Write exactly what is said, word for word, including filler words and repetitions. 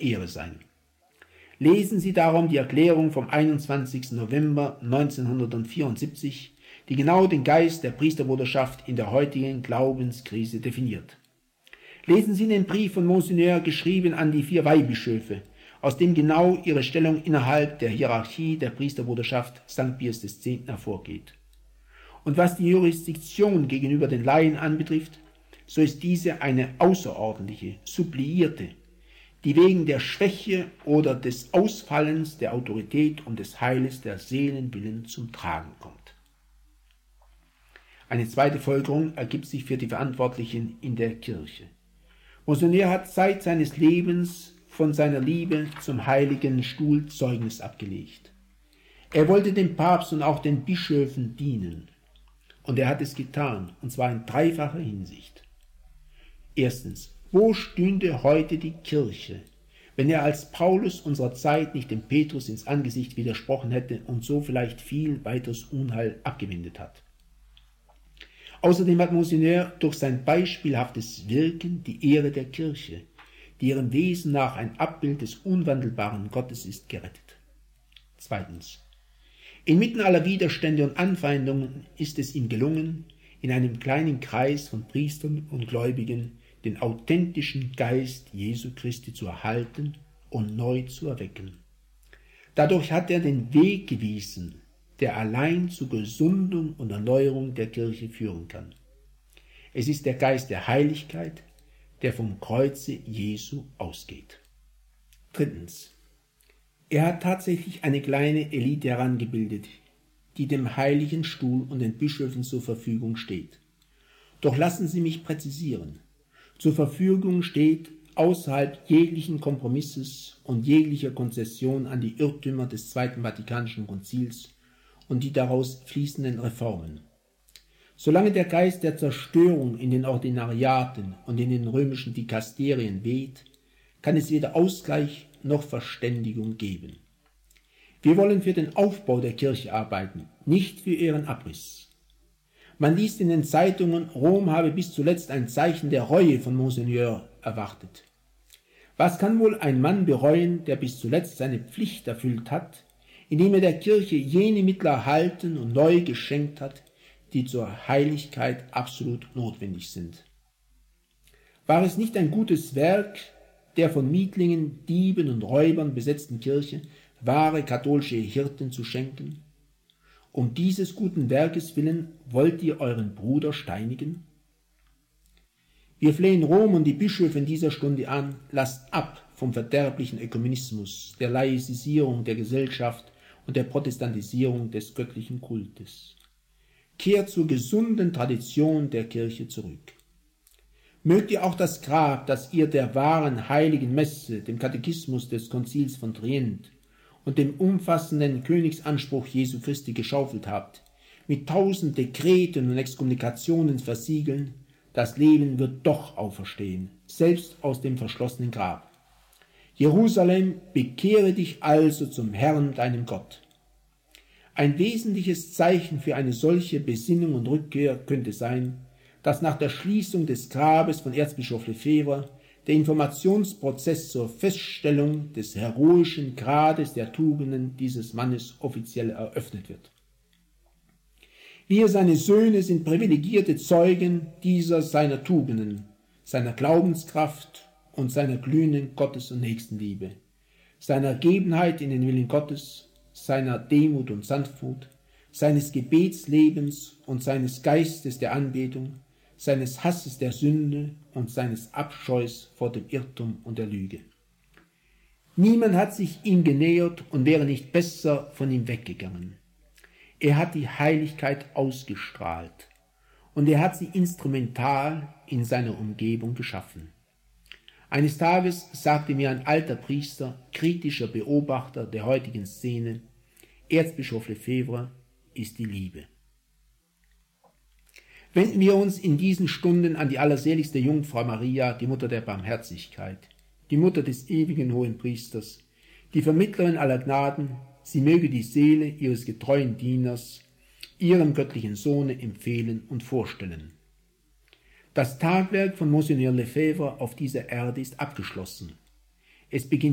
Ehre sein. Lesen Sie darum die Erklärung vom einundzwanzigsten November neunzehnhundertvierundsiebzig, die genau den Geist der Priesterbruderschaft in der heutigen Glaubenskrise definiert. Lesen Sie den Brief von Monseigneur, geschrieben an die vier Weihbischöfe, aus dem genau ihre Stellung innerhalb der Hierarchie der Priesterbruderschaft Sankt Pius des Zehnten hervorgeht. Und was die Jurisdiktion gegenüber den Laien anbetrifft, so ist diese eine außerordentliche, suppliierte, die wegen der Schwäche oder des Ausfallens der Autorität um des Heiles der Seelen willen zum Tragen kommt. Eine zweite Folgerung ergibt sich für die Verantwortlichen in der Kirche. Monseigneur hat seit seines Lebens von seiner Liebe zum Heiligen Stuhl Zeugnis abgelegt. Er wollte dem Papst und auch den Bischöfen dienen. Und er hat es getan, und zwar in dreifacher Hinsicht. Erstens, wo stünde heute die Kirche, wenn er als Paulus unserer Zeit nicht dem Petrus ins Angesicht widersprochen hätte und so vielleicht viel weiteres Unheil abgewendet hat? Außerdem hat Monseigneur durch sein beispielhaftes Wirken die Ehre der Kirche, die ihrem Wesen nach ein Abbild des unwandelbaren Gottes ist, gerettet. Zweitens. Inmitten aller Widerstände und Anfeindungen ist es ihm gelungen, in einem kleinen Kreis von Priestern und Gläubigen den authentischen Geist Jesu Christi zu erhalten und neu zu erwecken. Dadurch hat er den Weg gewiesen, der allein zur Gesundung und Erneuerung der Kirche führen kann. Es ist der Geist der Heiligkeit, der vom Kreuze Jesu ausgeht. Drittens. Er hat tatsächlich eine kleine Elite herangebildet, die dem Heiligen Stuhl und den Bischöfen zur Verfügung steht. Doch lassen Sie mich präzisieren. Zur Verfügung steht außerhalb jeglichen Kompromisses und jeglicher Konzession an die Irrtümer des Zweiten Vatikanischen Konzils und die daraus fließenden Reformen. Solange der Geist der Zerstörung in den Ordinariaten und in den römischen Dikasterien weht, kann es weder Ausgleich noch Verständigung geben. Wir wollen für den Aufbau der Kirche arbeiten, nicht für ihren Abriss. Man liest in den Zeitungen, Rom habe bis zuletzt ein Zeichen der Reue von Monseigneur erwartet. Was kann wohl ein Mann bereuen, der bis zuletzt seine Pflicht erfüllt hat, indem er der Kirche jene Mittel erhalten und neu geschenkt hat, die zur Heiligkeit absolut notwendig sind? War es nicht ein gutes Werk, der von Mietlingen, Dieben und Räubern besetzten Kirche wahre katholische Hirten zu schenken? Um dieses guten Werkes willen wollt ihr euren Bruder steinigen? Wir flehen Rom und die Bischöfe in dieser Stunde an, lasst ab vom verderblichen Ökumenismus, der Laizisierung der Gesellschaft und der Protestantisierung des göttlichen Kultes. Kehrt zur gesunden Tradition der Kirche zurück. Mögt ihr auch das Grab, das ihr der wahren heiligen Messe, dem Katechismus des Konzils von Trient und dem umfassenden Königsanspruch Jesu Christi geschaufelt habt, mit tausend Dekreten und Exkommunikationen versiegeln, das Leben wird doch auferstehen, selbst aus dem verschlossenen Grab. Jerusalem, bekehre dich also zum Herrn, deinem Gott. Ein wesentliches Zeichen für eine solche Besinnung und Rückkehr könnte sein, dass nach der Schließung des Grabes von Erzbischof Lefebvre der Informationsprozess zur Feststellung des heroischen Grades der Tugenden dieses Mannes offiziell eröffnet wird. Wir, seine Söhne, sind privilegierte Zeugen dieser seiner Tugenden, seiner Glaubenskraft und seiner glühenden Gottes- und Nächstenliebe, seiner Ergebenheit in den Willen Gottes, seiner Demut und Sanftmut, seines Gebetslebens und seines Geistes der Anbetung, seines Hasses der Sünde und seines Abscheus vor dem Irrtum und der Lüge. Niemand hat sich ihm genähert und wäre nicht besser von ihm weggegangen. Er hat die Heiligkeit ausgestrahlt und er hat sie instrumental in seiner Umgebung geschaffen. Eines Tages sagte mir ein alter Priester, kritischer Beobachter der heutigen Szene, Erzbischof Lefebvre ist die Liebe. Wenden wir uns in diesen Stunden an die allerseligste Jungfrau Maria, die Mutter der Barmherzigkeit, die Mutter des ewigen Hohenpriesters, die Vermittlerin aller Gnaden. Sie möge die Seele ihres getreuen Dieners ihrem göttlichen Sohne empfehlen und vorstellen. Das Tagwerk von Monseigneur Lefebvre auf dieser Erde ist abgeschlossen. Es beginnt